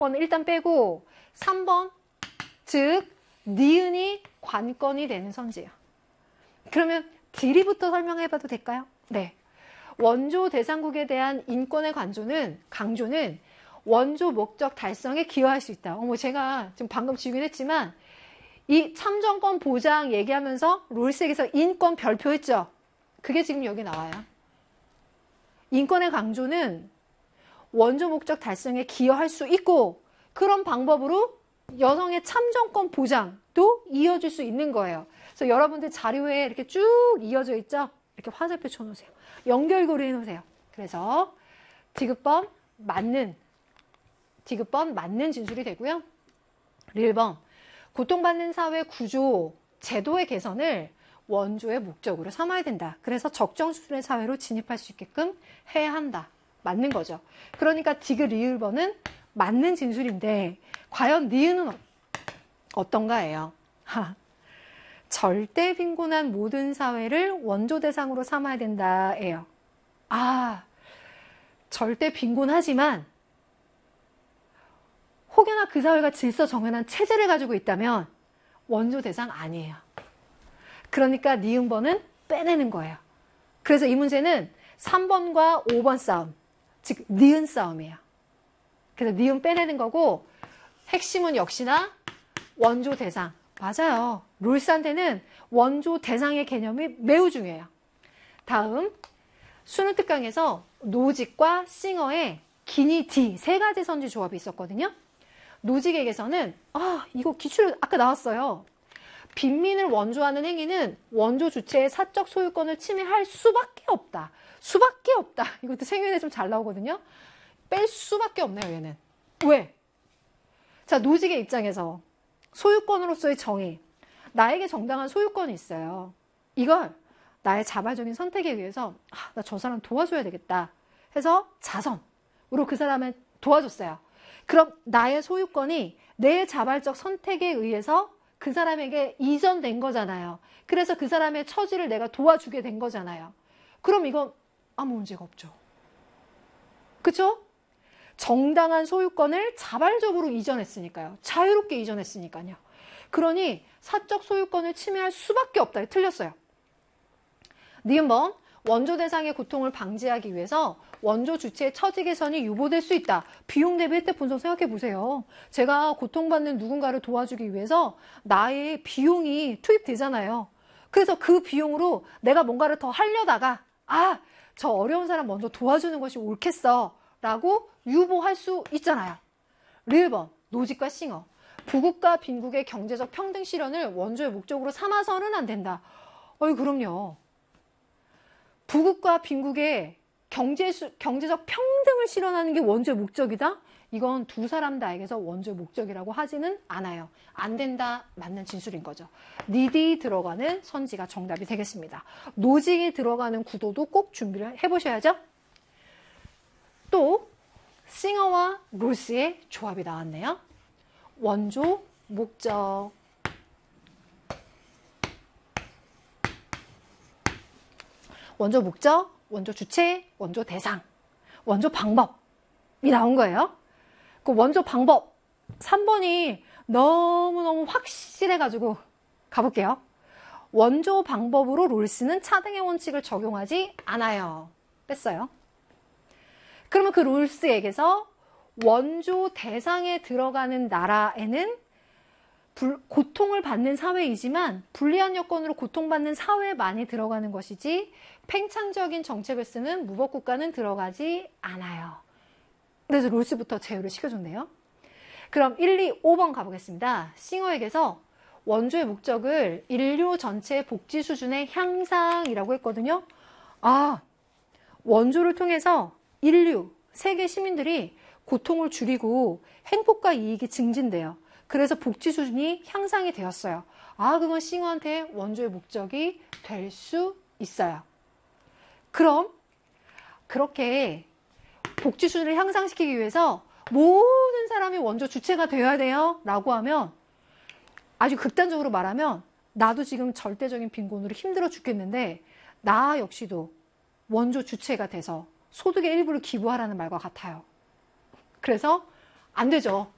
번은 일단 빼고 3번, 즉 니은이 관건이 되는 선지예요. 그러면 디리부터 설명해봐도 될까요? 네. 원조 대상국에 대한 인권의 강조는 원조 목적 달성에 기여할 수 있다. 제가 지금 방금 지우긴 했지만 이 참정권 보장 얘기하면서 롤스에게서 인권 별표했죠. 그게 지금 여기 나와요. 인권의 강조는 원조 목적 달성에 기여할 수 있고 그런 방법으로 여성의 참정권 보장도 이어질 수 있는 거예요. 그래서 여러분들 자료에 이렇게 쭉 이어져 있죠? 이렇게 화살표 쳐놓으세요. 연결고리 해놓으세요. 그래서 디귿번 맞는 진술이 되고요. 1번 고통받는 사회 구조, 제도의 개선을 원조의 목적으로 삼아야 된다. 그래서 적정 수준의 사회로 진입할 수 있게끔 해야 한다. 맞는 거죠. 그러니까 디귿 리을번은 맞는 진술인데 과연 니은은 어떤가예요? 절대 빈곤한 모든 사회를 원조 대상으로 삼아야 된다예요. 절대 빈곤하지만 혹여나 그 사회가 질서 정연한 체제를 가지고 있다면 원조 대상 아니에요. 그러니까 니은번은 빼내는 거예요. 그래서 이 문제는 3번과 5번 싸움, 즉 니은 싸움이에요. 그래서 니은 빼내는 거고 핵심은 역시나 원조 대상. 맞아요. 롤스한테는 원조 대상의 개념이 매우 중요해요. 다음 수능 특강에서 노직과 싱어의 기니 D 세 가지 선지 조합이 있었거든요. 노직에게서는 이거 기출 아까 나왔어요. 빈민을 원조하는 행위는 원조 주체의 사적 소유권을 침해할 수밖에 없다. 수밖에 없다. 이것도 생윤에 좀 잘 나오거든요. 뺄 수밖에 없네요, 얘는. 왜? 자, 노직의 입장에서 소유권으로서의 정의. 나에게 정당한 소유권이 있어요. 이걸 나의 자발적인 선택에 의해서 나 저 사람 도와줘야 되겠다 해서 자선으로 그 사람을 도와줬어요. 그럼 나의 소유권이 내 자발적 선택에 의해서 그 사람에게 이전된 거잖아요. 그래서 그 사람의 처지를 내가 도와주게 된 거잖아요. 그럼 이건 아무 문제가 없죠. 그쵸? 정당한 소유권을 자발적으로 이전했으니까요. 자유롭게 이전했으니까요. 그러니 사적 소유권을 침해할 수밖에 없다. 틀렸어요. 니은번 원조 대상의 고통을 방지하기 위해서 원조 주체의 처지 개선이 유보될 수 있다. 비용 대비 혜택 분석 생각해 보세요. 제가 고통받는 누군가를 도와주기 위해서 나의 비용이 투입되잖아요. 그래서 그 비용으로 내가 뭔가를 더 하려다가 저 어려운 사람 먼저 도와주는 것이 옳겠어 라고 유보할 수 있잖아요. 1번 노직과 싱어. 부국과 빈국의 경제적 평등 실현을 원조의 목적으로 삼아서는 안 된다. 그럼요. 부국과 빈국의 경제적 평등을 실현하는 게 원조의 목적이다? 이건 두 사람 다에게서 원조의 목적이라고 하지는 않아요. 안 된다, 맞는 진술인 거죠. 니디 들어가는 선지가 정답이 되겠습니다. 노직이 들어가는 구도도 꼭 준비를 해보셔야죠. 또 싱어와 롤스의 조합이 나왔네요. 원조, 목적. 원조 목적, 원조 주체, 원조 대상, 원조 방법이 나온 거예요. 그 원조 방법 3번이 너무너무 확실해가지고 가볼게요. 원조 방법으로 롤스는 차등의 원칙을 적용하지 않아요. 뺐어요. 그러면 그 롤스에게서 원조 대상에 들어가는 나라에는 고통을 받는 사회이지만 불리한 여건으로 고통받는 사회만이 들어가는 것이지 팽창적인 정책을 쓰는 무법국가는 들어가지 않아요. 그래서 롤스부터 제휴를 시켜줬네요. 그럼 1, 2, 5번 가보겠습니다. 싱어에게서 원조의 목적을 인류 전체의 복지 수준의 향상이라고 했거든요. 원조를 통해서 인류, 세계 시민들이 고통을 줄이고 행복과 이익이 증진돼요. 그래서 복지 수준이 향상이 되었어요. 그건 싱어한테 원조의 목적이 될 수 있어요. 그럼 그렇게 복지 수준을 향상시키기 위해서 모든 사람이 원조 주체가 되어야 돼요 라고 하면 아주 극단적으로 말하면 나도 지금 절대적인 빈곤으로 힘들어 죽겠는데 나 역시도 원조 주체가 돼서 소득의 일부를 기부하라는 말과 같아요. 그래서 안 되죠.